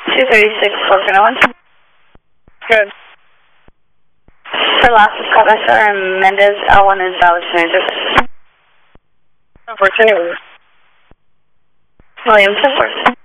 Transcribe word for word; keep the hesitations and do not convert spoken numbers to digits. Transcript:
two thirty-six, working on. Good. For last Commissar and Mendez, L one is valid manager. Virginia. Williamson,